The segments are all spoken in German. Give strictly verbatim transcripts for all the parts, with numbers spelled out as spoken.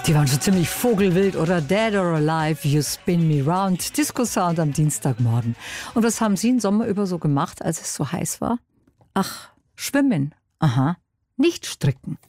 Die waren schon ziemlich vogelwild, oder? Dead or Alive, You Spin Me Round. Disco-Sound am Dienstagmorgen. Und was haben Sie im Sommer über so gemacht, als es so heiß war? Ach, schwimmen. Aha. Nicht stricken.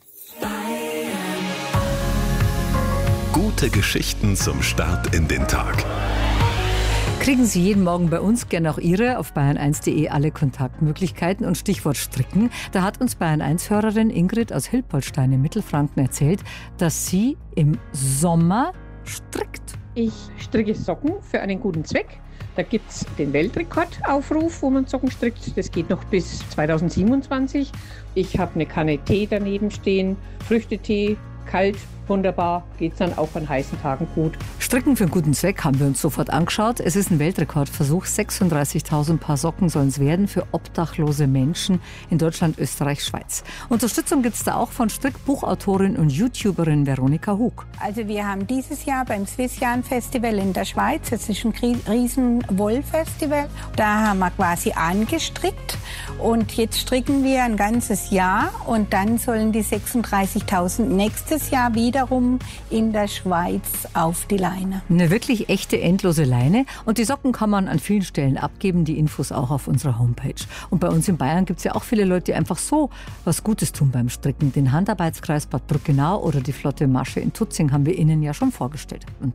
Gute Geschichten zum Start in den Tag. Kriegen Sie jeden Morgen bei uns gerne auch Ihre auf bayern eins punkt de alle Kontaktmöglichkeiten und Stichwort Stricken. Da hat uns Bayern eins Hörerin Ingrid aus Hilpoltstein in Mittelfranken erzählt, dass sie im Sommer strickt. Ich stricke Socken für einen guten Zweck. Da gibt es den Weltrekordaufruf, wo man Socken strickt. Das geht noch bis zweitausendsiebenundzwanzig. Ich habe eine Kanne Tee daneben stehen, Früchtetee, kalt, wunderbar, geht es dann auch an heißen Tagen gut. Stricken für einen guten Zweck haben wir uns sofort angeschaut. Es ist ein Weltrekordversuch. sechsunddreißigtausend Paar Socken sollen es werden für obdachlose Menschen in Deutschland, Österreich, Schweiz. Unterstützung gibt es da auch von Strickbuchautorin und YouTuberin Veronika Hug. Also wir haben dieses Jahr beim Swissjan Festival in der Schweiz, das ist ein riesen Wollfestival, da haben wir quasi angestrickt und jetzt stricken wir ein ganzes Jahr und dann sollen die sechsunddreißigtausend nächstes Jahr wiederum in der Schweiz auf die Leine. Eine wirklich echte, endlose Leine. Und die Socken kann man an vielen Stellen abgeben. Die Infos auch auf unserer Homepage. Und bei uns in Bayern gibt es ja auch viele Leute, die einfach so was Gutes tun beim Stricken. Den Handarbeitskreis Bad Brückenau oder die Flotte Masche in Tutzing haben wir Ihnen ja schon vorgestellt. Und